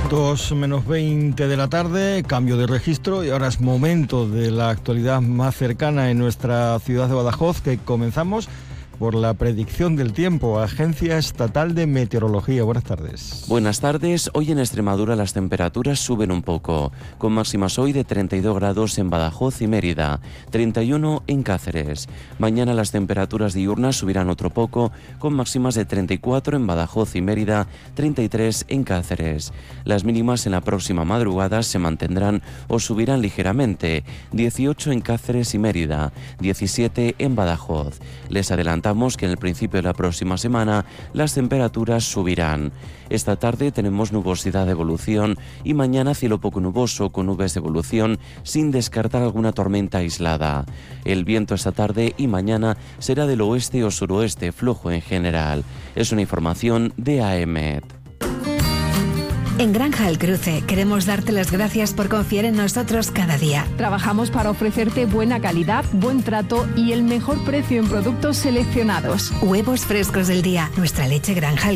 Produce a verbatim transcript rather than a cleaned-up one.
Dos menos veinte de la tarde, cambio de registro y ahora es momento de la actualidad más cercana en nuestra ciudad de Badajoz, que comenzamos por la predicción del tiempo. Agencia Estatal de Meteorología. Buenas tardes. Buenas tardes. Hoy en Extremadura las temperaturas suben un poco, con máximas hoy de treinta y dos grados en Badajoz y Mérida, treinta y uno en Cáceres. Mañana las temperaturas diurnas subirán otro poco, con máximas de treinta y cuatro en Badajoz y Mérida, treinta y tres en Cáceres. Las mínimas en la próxima madrugada se mantendrán o subirán ligeramente, dieciocho en Cáceres y Mérida, diecisiete en Badajoz. Les adelantamos que en el principio de la próxima semana las temperaturas subirán. Esta tarde tenemos nubosidad de evolución y mañana cielo poco nuboso con nubes de evolución, sin descartar alguna tormenta aislada. El viento esta tarde y mañana será del oeste o suroeste, flojo en general. Es una información de A E M E T. En Granja El Cruce queremos darte las gracias por confiar en nosotros cada día. Trabajamos para ofrecerte buena calidad, buen trato y el mejor precio en productos seleccionados. Huevos frescos del día, nuestra leche Granja El